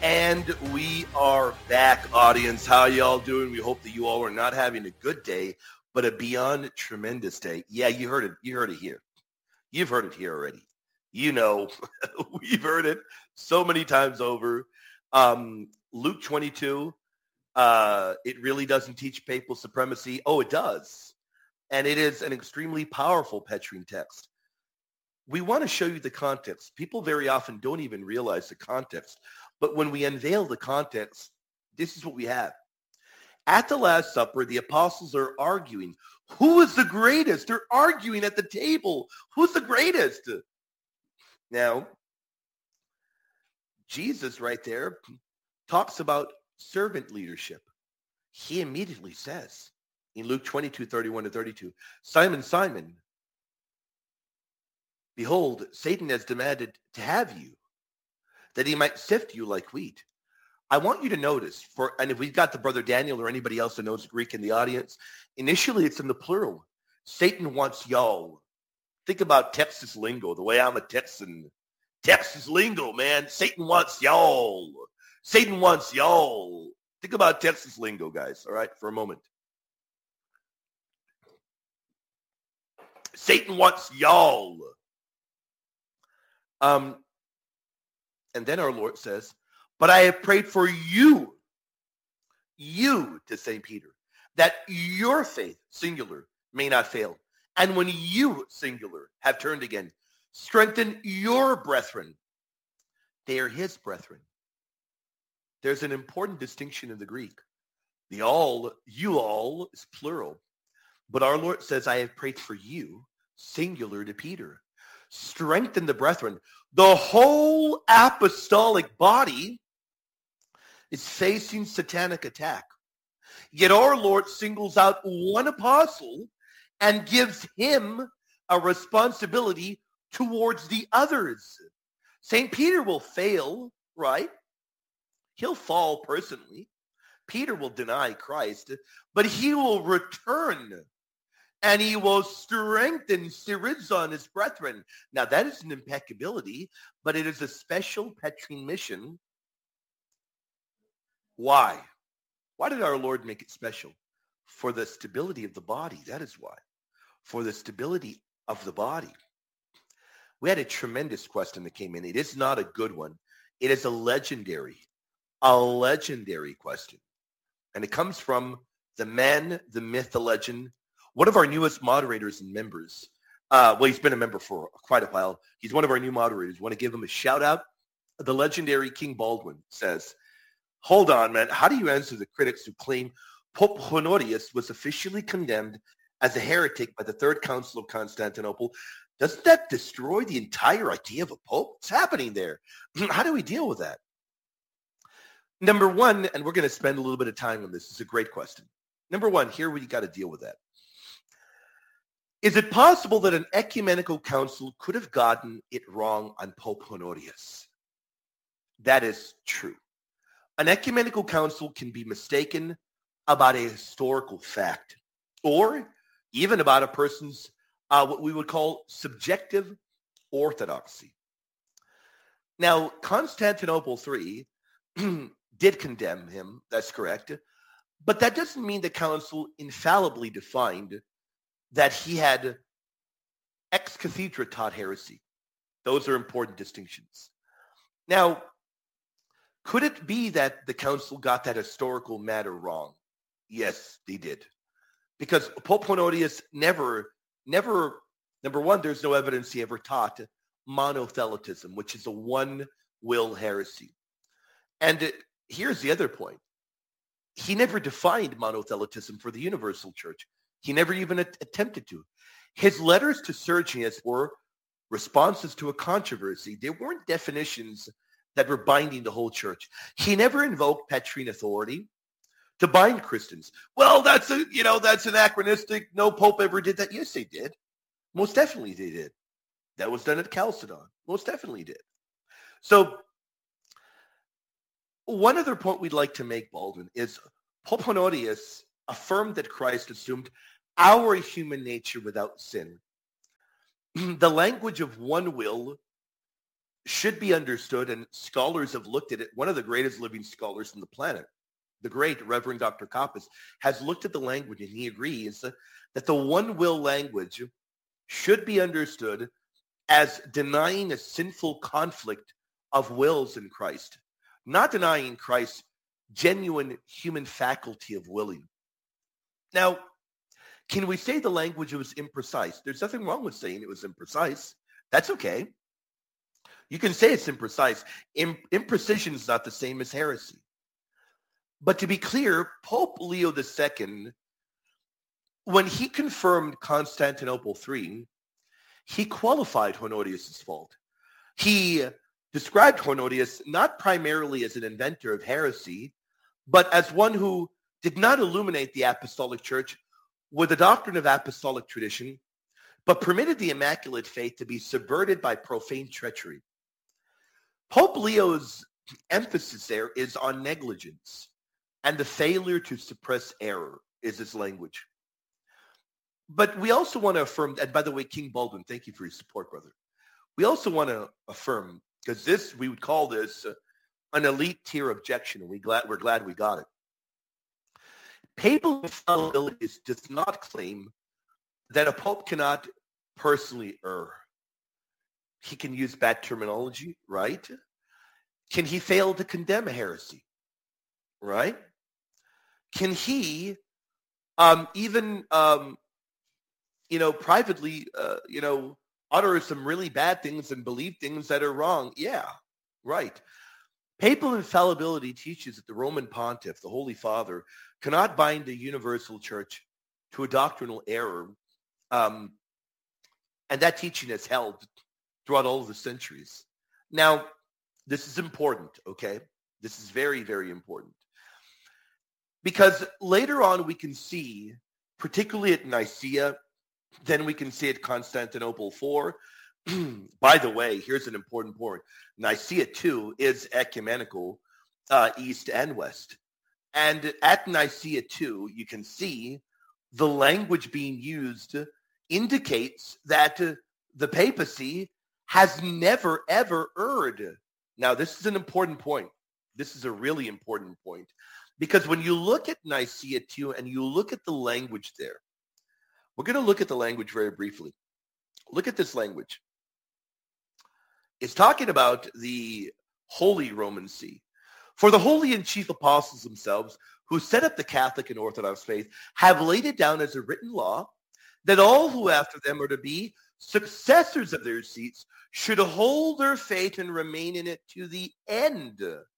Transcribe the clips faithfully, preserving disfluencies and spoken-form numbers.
And we are back, audience. How y'all doing? We hope that you all are not having a good day, but a beyond tremendous day. Yeah, you heard it. You heard it here. You've heard it here already. You know, we've heard it so many times over. Um, Luke twenty-two, uh, it really doesn't teach papal supremacy. Oh, it does. And it is an extremely powerful Petrine text. We want to show you the context. People very often don't even realize the context. But when we unveil the context, this is what we have. At the Last Supper, the apostles are arguing. Who is the greatest? They're arguing at the table. Who's the greatest? Now, Jesus right there talks about servant leadership. He immediately says in Luke twenty-two, thirty-one to thirty-two, Simon, Simon, behold, Satan has demanded to have you, that he might sift you like wheat. I want you to notice, for, and if we've got the brother Daniel or anybody else that knows Greek in the audience, initially it's in the plural. Satan wants y'all. Think about Texas lingo, the way I'm a Texan. Texas lingo, man. Satan wants y'all. Satan wants y'all. Think about Texas lingo, guys, all right, for a moment. Satan wants y'all. Um, And then our Lord says, but I have prayed for you, you to Saint Peter, that your faith, singular, may not fail. And when you, singular, have turned again, strengthen your brethren. They are his brethren. There's an important distinction in the Greek. The all, you all, is plural. But our Lord says, I have prayed for you, singular to Peter. Strengthen the brethren. The whole apostolic body is facing satanic attack. Yet our Lord singles out one apostle and gives him a responsibility towards the others. Saint Peter will fail, right? He'll fall personally. Peter will deny Christ, but he will return. And he will strengthen Syriza and his brethren. Now, that is an impeccability, but it is a special Petrine mission. Why? Why did our Lord make it special? For the stability of the body. That is why. For the stability of the body. We had a tremendous question that came in. It is not a good one. It is a legendary, a legendary question. And it comes from the man, the myth, the legend, one of our newest moderators and members. Uh, well, he's been a member for quite a while. He's one of our new moderators. Want to give him a shout out? The legendary King Baldwin says, hold on, man. How do you answer the critics who claim Pope Honorius was officially condemned as a heretic by the Third Council of Constantinople? Doesn't that destroy the entire idea of a pope? What's happening there? How do we deal with that? Number one, and we're going to spend a little bit of time on this. It's a great question. Number one, here we got to deal with that. Is it possible that an ecumenical council could have gotten it wrong on Pope Honorius? That is true. An ecumenical council can be mistaken about a historical fact, or even about a person's, uh, what we would call subjective orthodoxy. Now, Constantinople three did condemn him, that's correct, but that doesn't mean the council infallibly defined that he had ex cathedra taught heresy. Those are important distinctions. Now, could it be that the council got that historical matter wrong? Yes, they did. Because Pope Honorius never, never, number one, there's no evidence he ever taught monothelitism, which is a one-will heresy. And it, here's the other point. He never defined monothelitism for the universal church. He never even at- attempted to. His letters to Sergius were responses to a controversy. They weren't definitions that were binding the whole church. He never invoked Petrine authority to bind Christians. Well, that's a, you know, that's anachronistic. No pope ever did that. Yes, they did. Most definitely they did. That was done at Chalcedon. Most definitely did. So one other point we'd like to make, Baldwin, is Pope Honorius affirmed that Christ assumed our human nature without sin. The language of one will should be understood, and scholars have looked at it. One of the greatest living scholars on the planet, the great Reverend Doctor Kappas, has looked at the language, and he agrees that the one will language should be understood as denying a sinful conflict of wills in Christ, not denying Christ's genuine human faculty of willing. Now, can we say the language was imprecise? There's nothing wrong with saying it was imprecise. That's okay. You can say it's imprecise. Im- imprecision is not the same as heresy. But to be clear, Pope Leo the Second, when he confirmed Constantinople three, he qualified Honorius' fault. He described Honorius not primarily as an inventor of heresy, but as one who did not illuminate the apostolic church with the doctrine of apostolic tradition, but permitted the Immaculate Faith to be subverted by profane treachery. Pope Leo's emphasis there is on negligence, and the failure to suppress error is his language. But we also want to affirm, and by the way, King Baldwin, thank you for your support, brother. We also want to affirm, because this, we would call this uh, an elite tier objection, and we glad, we're glad we got it. Papal infallibility does not claim that a pope cannot personally err. He can use bad terminology, right? Can he fail to condemn a heresy, right? Can he um, even, um, you know, privately, uh, you know, utter some really bad things and believe things that are wrong? Yeah, right. Papal infallibility teaches that the Roman Pontiff, the Holy Father, cannot bind the universal church to a doctrinal error. Um, and that teaching has held throughout all of the centuries. Now, this is important, okay? This is very, very important. Because later on we can see, particularly at Nicaea, then we can see at Constantinople four. By the way, here's an important point. Nicaea two is ecumenical, uh, east and west. And at Nicaea two, you can see the language being used indicates that uh, the papacy has never, ever erred. Now, this is an important point. This is a really important point. Because when you look at Nicaea two and you look at the language there, we're going to look at the language very briefly. Look at this language. It's talking about the Holy Roman See. For the holy and chief apostles themselves, who set up the Catholic and Orthodox faith, have laid it down as a written law that all who after them are to be successors of their seats should hold their faith and remain in it to the end.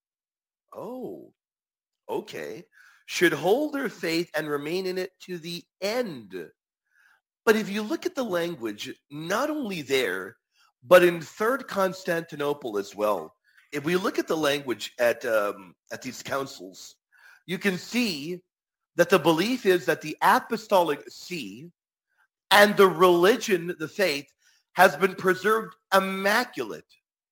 Oh, okay. Should hold their faith and remain in it to the end. But if you look at the language, not only there, but in Third Constantinople as well, if we look at the language at um, at these councils, you can see that the belief is that the apostolic see and the religion, the faith, has been preserved immaculate.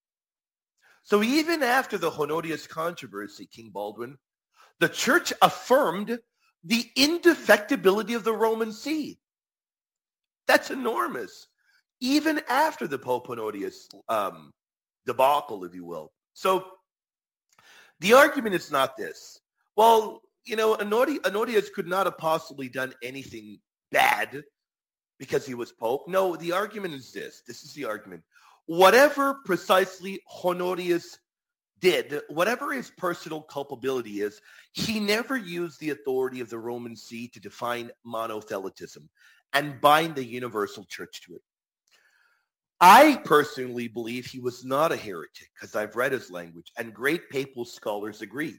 So even after the Honorius controversy, King Baldwin, the church affirmed the indefectibility of the Roman See. That's enormous. Even after the Pope Honorius um, debacle, if you will. So the argument is not this. Well, you know, Honorius could not have possibly done anything bad because he was Pope. No, the argument is this. This is the argument. Whatever precisely Honorius did, whatever his personal culpability is, he never used the authority of the Roman See to define monothelitism and bind the universal church to it. I personally believe he was not a heretic because I've read his language, and great papal scholars agree.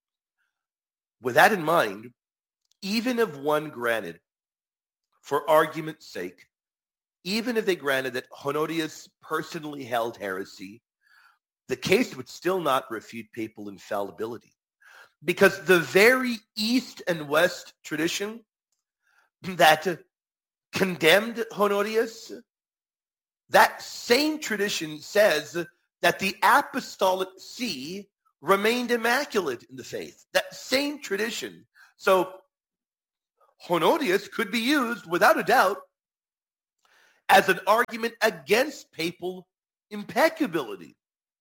With that in mind, even if one granted, for argument's sake, even if they granted that Honorius personally held heresy, the case would still not refute papal infallibility, because the very East and West tradition that condemned Honorius, that same tradition says that the apostolic see remained immaculate in the faith. That same tradition. So Honorius could be used without a doubt as an argument against papal impeccability.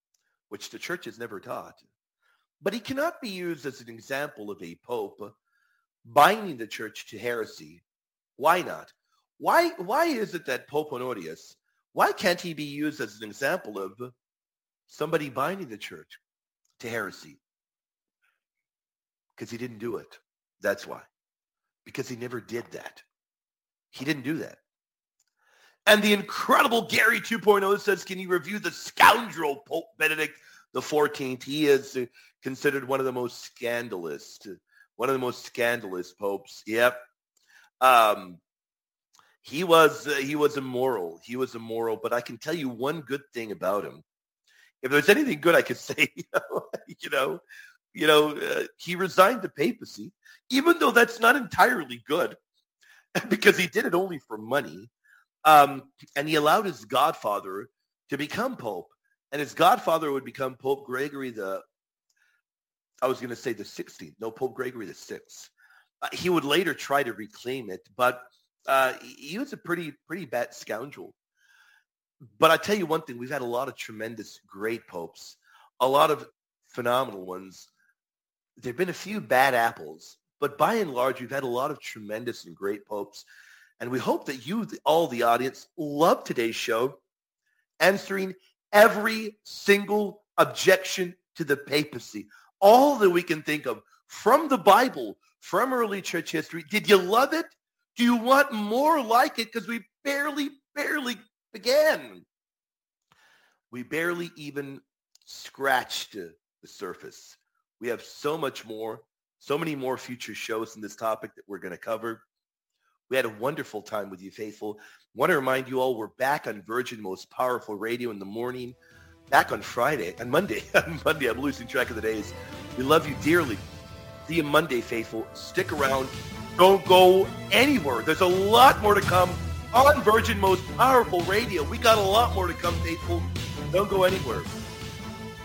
which the church has never taught. But he cannot be used as an example of a pope binding the church to heresy. Why not? Why, why is it that Pope Honorius, why can't he be used as an example of somebody binding the church to heresy? Because he didn't do it. That's why. Because he never did that. He didn't do that. And the incredible Gary two point oh says, can you review the scoundrel Pope Benedict the fourteenth? He is considered one of the most scandalous, one of the most scandalous popes. Yep. Um, he was, uh, he was immoral. He was immoral. But I can tell you one good thing about him. If there's anything good I could say, you know, you know, you know uh, he resigned the papacy, even though that's not entirely good, because he did it only for money. Um, and he allowed his godfather to become pope. And his godfather would become Pope Gregory the, I was going to say the sixteenth. No, Pope Gregory the sixth. Uh, he would later try to reclaim it, but uh, he was a pretty, pretty bad scoundrel. But I tell you one thing, we've had a lot of tremendous, great popes, a lot of phenomenal ones. There have been a few bad apples, but by and large, we've had a lot of tremendous and great popes. And we hope that you, all the audience, love today's show, answering every single objection to the papacy, all that we can think of from the Bible, from early church history. Did you love it? Do you want more like it? Because we barely, barely began. We barely even scratched the surface. We have so much more, so many more future shows in this topic that we're going to cover. We had a wonderful time with you, faithful. Want to remind you all, we're back on Virgin Most Powerful Radio in the morning, back on Friday, and Monday. On Monday, I'm losing track of the days. We love you dearly. See you Monday, faithful. Stick around. Don't go anywhere. There's a lot more to come on Virgin Most Powerful Radio. We got a lot more to come, faithful. Don't go anywhere.